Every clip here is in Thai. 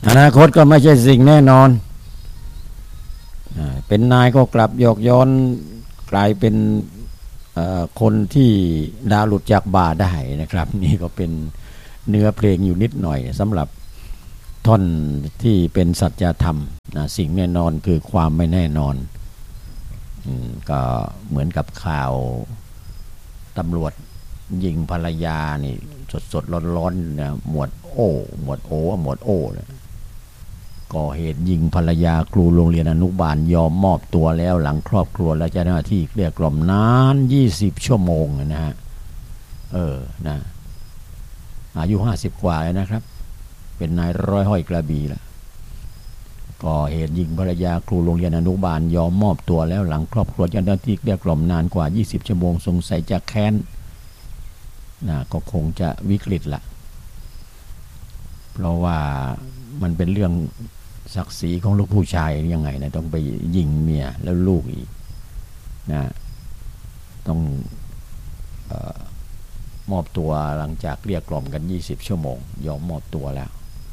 อนาคตก็ไม่ใช่สิ่งแน่นอนเป็นนายก็กลับยอกย้อนกลายเป็นคนที่ดาวหลุดจากบ่าได้นะครับนี่ก็เป็นเนื้อเพลงอยู่นิดหน่อยสำหรับท่อนที่เป็นสัจธรรมนะสิ่งแน่นอนคือความไม่แน่นอนก็เหมือนกับข่าวตำรวจยิงภรรยานี่สดๆร้อนๆนะหมวดโอ้เลยก่อเหตุยิงภรรยาครูโรงเรียนอนุบาลยอมมอบตัวแล้วหลังครอบครัวและเจ้าหน้าที่เกลี้ยกล่อมนาน20 ชั่วโมงนะฮะนะอายุ50 กว่าแล้วนะครับเป็นนายร้อยห้อยกระบี่แล้วก่อเหตุยิงภรรยาครูโรงเรียนอนุบาลยอมมอบตัวแล้วหลังครอบครัวเจ้าหน้าที่เกลี้ยกล่อมนานกว่า20 ชั่วโมงสงสัยจะแค้นนะก็คงจะวิกฤตละเพราะว่ามันเป็นเรื่องศักดิ์ศรีของลูกผู้ชายยังไงนะต้องไปยิงเมียแล้วลูกอีกนะต้องมอบตัวหลังจากเรียกกล่อมกัน20 ชั่วโมงยอมมอบตัวแล้ว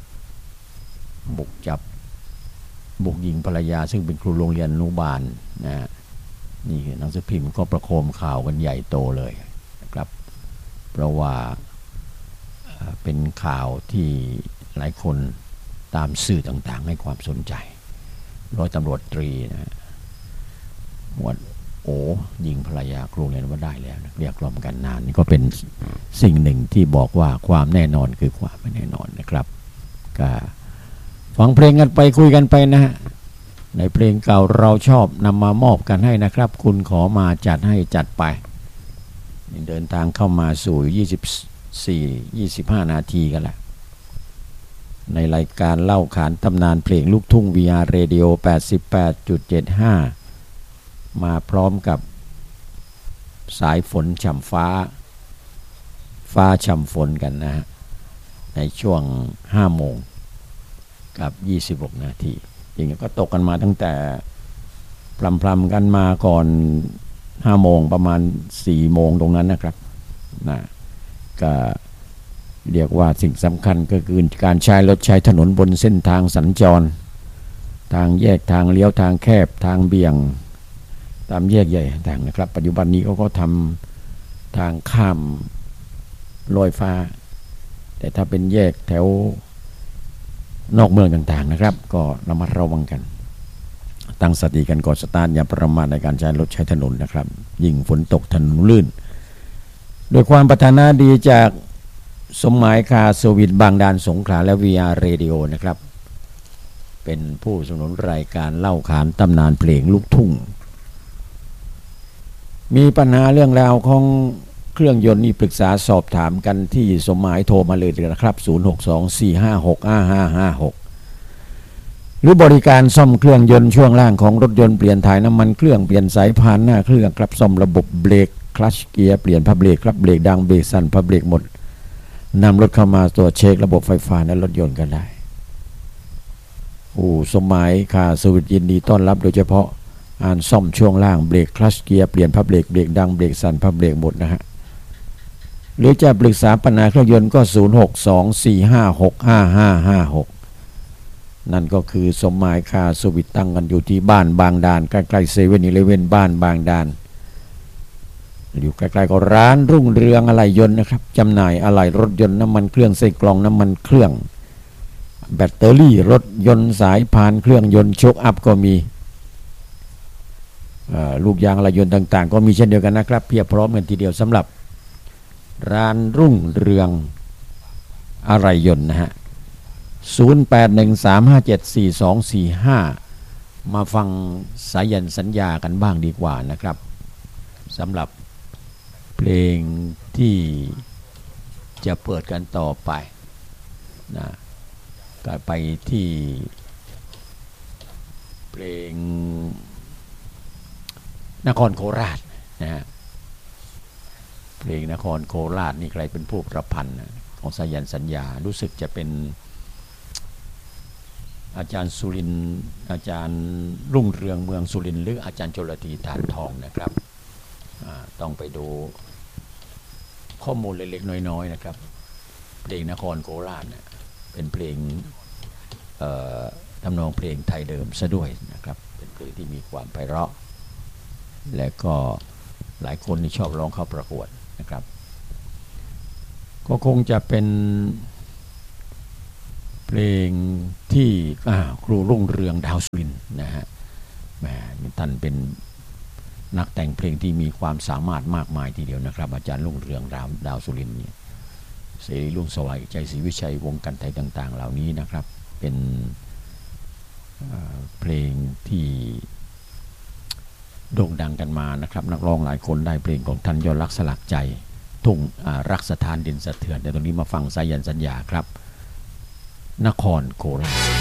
บุกยิงภรรยาซึ่งเป็นครูโรงเรียนอนุบาลนะนี่หนังสือพิมพ์ก็ประโคมข่าวกันใหญ่โตเลยนะครับเพราะว่าเป็นข่าวที่หลายคนตามสื่อต่างๆให้ความสนใจร้อยตำรวจตรีนะหมวดโอยิงภรรยาครูเรียนว่าได้แล้วเรียกกล่อมกันนานนี่ก็เป็นสิ่งหนึ่งที่บอกว่าความแน่นอนคือความไม่แน่นอนนะครับก็ฟังเพลงกันไปคุยกันไปนะฮะในเพลงเก่าเราชอบนำมามอบกันให้นะครับคุณขอมาจัดให้จัดไปเดินทางเข้ามาสู่24-25 นาทีกันแล้วในรายการเล่าขานตำนานเพลงลูกทุ่ง VR Radio 88.75 มาพร้อมกับสายฝนฉ่ำฟ้าฉ่ำฝนกันนะฮะในช่วง5 โมงกับ26 นาทีจริงๆก็ตกกันมาตั้งแต่พรำๆกันมาก่อน5 โมงประมาณ4 โมงตรงนั้นนะครับนะก็เรียกว่าสิ่งสำคัญก็คือการใช้รถใช้ถนนบนเส้นทางสัญจรทางแยกทางเลี้ยวทางแคบทางเบี่ยงตามแยกใหญ่ต่างนะครับปัจจุบันนี้เขาก็ทำทางข้ามลอยฟ้าแต่ถ้าเป็นแยกแถวนอกเมืองต่างๆนะครับก็ระมัดระวังกันตั้งสติกันก่อนสตาร์ทอย่าประมาทในการใช้รถใช้ถนนนะครับยิ่งฝนตกถนนลื่นโดยความปรารถนาดีจากสมหมายคาสวิทบางดานสงขลาและ VR Radio นะครับเป็นผู้สนับสนุนรายการเล่าขานตำนานเพลงลูกทุ่งมีปัญหาเรื่องราวของเครื่องยนต์นี่ปรึกษาสอบถามกันที่สมหมายโทรมาเลยนะครับ0624565556หรือบริการซ่อมเครื่องยนต์ช่วงล่างของรถยนต์เปลี่ยนถ่ายน้ำมันเครื่องเปลี่ยนสายพานหน้าเครื่องครับซ่อมระบบเบรกคลัตช์เกียร์เปลี่ยนผ้าเบรกครับเบรกดังเบรกสั่นผ้าเบรกหมดนำรถเข้ามาตรวจเช็คระบบไฟฟ้าในรถยนต์กันได้สมหมายคาสวิทยินดีต้อนรับโดยเฉพาะซ่อมช่วงล่างเบรกคลัตช์เกียร์เปลี่ยนผ้าเบรกเบรกดังเบรกสั่นผ้าเบรกหมดนะฮะหรือจะปรึกษาปัญหาเครื่องยนต์ก็0624565556นั่นก็คือสมหมายคาสวิทตั้งกันอยู่ที่บ้านบางดานใกล้ๆ7-11บ้านบางดานอยู่ใกล้ๆกับร้านรุ่งเรืองอะไหล่ยนต์นะครับจำหน่ายอะไหล่รถยนต์น้ำมันเครื่องไส้กรองน้ำมันเครื่องแบตเตอรี่รถยนต์สายพานเครื่องยนต์โชคอัพก็มีลูกยางอะไหล่ยนต์ต่างๆก็มีเช่นเดียวกันนะครับเพียบพร้อมกันทีเดียวสำหรับร้านรุ่งเรืองอะไหล่ยนต์นะฮะ0813574245มาฟังสายันสัญญากันบ้างดีกว่านะครับสำหรับเพลงที่จะเปิดกันต่อไปนะก็ไปที่เพลงนครโคราชนะฮะเพลงนครโคราชนี่ใครเป็นผู้ประพันธ์ของสายันสัญญารู้สึกจะเป็นอาจารย์สุรินทร์อาจารย์รุ่งเรืองเมืองสุรินทร์หรืออาจารย์ชลธีฐานทองนะครับต้องไปดูข้อมูลเล็กๆน้อยๆนะครับเพลงนครโคราชเนี่ยเป็นเพลงทำนองเพลงไทยเดิมซะด้วยนะครับเป็นเพลงที่มีความไพเราะและก็หลายคนที่ชอบร้องเข้าประกวดนะครับก็คงจะเป็นเพลงที่ครูรุ่งเรืองดาวสุรินทร์นะฮะแหมท่านเป็นนักแต่งเพลงที่มีความสามารถมากมายทีเดียวนะครับอาจารย์รุ่งเรืองดาวสุรินทร์เนี่ยเสรีรุ่งสวัยใจศรีวิชัยวงการไทยต่างๆเหล่านี้นะครับเป็นเพลงที่โด่งดังกันมานะครับนักร้องหลายคนได้เพลงของท่านยอดรักสลักใจทุ่งรักสถานดินสะเทือนแต่ตรงนี้มาฟังสายันสัญญาครับนครโคราช